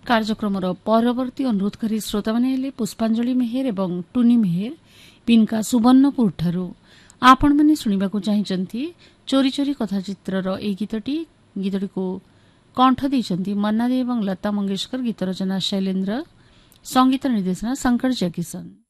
କାର୍ଯ୍ୟକ୍ରମର ପରବର୍ତ୍ତୀ ଅନୁରୋଧକାରୀ ଶ୍ରୋତାମାନେ ହେଲେ ପୁଷ୍ପାଞ୍ଜଳି ମେହେର ଏବଂ ଟୁନି ମେହେର ପିନ୍କା ସୁବର୍ଣ୍ଣପୁରଠାରୁ। ଆପଣମାନେ ଶୁଣିବାକୁ ଚାହିଁଛନ୍ତି ଚୋରି ଚୋରି କଥା ଚିତ୍ରର ଏହି ଗୀତଟିକୁ କଣ୍ଠ ଦେଇଛନ୍ତି ମନ୍ନା ଦେ ଏବଂ ଲତା ମଙ୍ଗେଶକର। ଗୀତ ରଚନା ଶୈଲେନ୍ଦ୍ର, ସଙ୍ଗୀତ ନିର୍ଦ୍ଦେଶନା ଶଙ୍କର ଜୟକିଶନ।